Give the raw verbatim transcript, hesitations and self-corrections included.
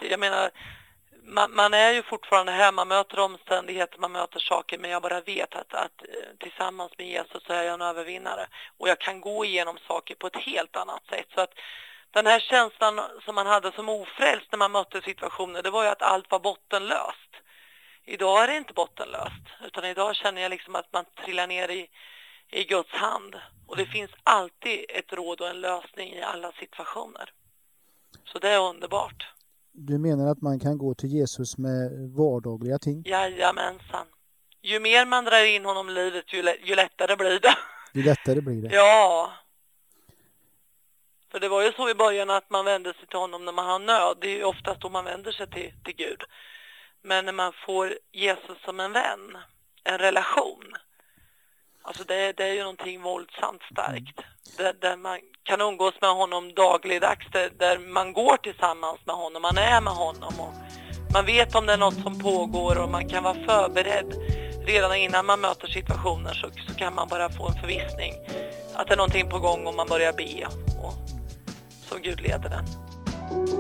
jag menar, man, man är ju fortfarande här, man möter omständigheter, man möter saker, men jag bara vet att, att tillsammans med Jesus så är jag en övervinnare. Och jag kan gå igenom saker på ett helt annat sätt. Så att den här känslan som man hade som ofrälst när man mötte situationer, det var ju att allt var bottenlöst. Idag är det inte bottenlöst, utan idag känner jag liksom att man trillar ner i, i Guds hand. Och det finns alltid ett råd och en lösning i alla situationer. Så det är underbart. Du menar att man kan gå till Jesus med vardagliga ting? Jajamensan. Ju mer man drar in honom i livet, ju, ju lättare blir det. Ju lättare blir det? Ja. För det var ju så i början att man vände sig till honom när man har nöd. Det är ju oftast då man vänder sig till, till Gud. Men när man får Jesus som en vän, en relation, alltså det, det är ju någonting våldsamt starkt. Mm. Där, där man kan umgås med honom dagligdags, där, där man går tillsammans med honom, man är med honom och man vet om det är något som pågår och man kan vara förberedd. Redan innan man möter situationer så, så kan man bara få en förvissning att det är någonting på gång och man börjar be och så Gud leder den.